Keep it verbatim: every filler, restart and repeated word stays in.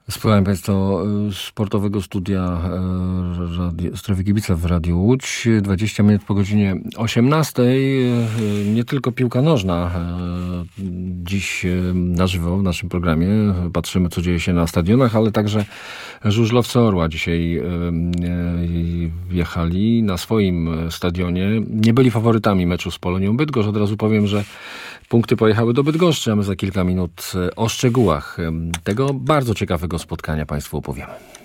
Słuchałem Państwa sportowego studia radio, Strefy Kibica w Radiu Łódź. dwadzieścia minut po godzinie osiemnastej. Nie tylko piłka nożna. Dziś na żywo w naszym programie patrzymy, co dzieje się na stadionach, ale także żużlowcy Orła dzisiaj jechali na swoim stadionie. Nie byli faworytami meczu z Polonią Bydgoszcz. Od razu powiem, że punkty pojechały do Bydgoszczy, a my za kilka minut o szczegółach tego bardzo ciekawego spotkania Państwu opowiemy.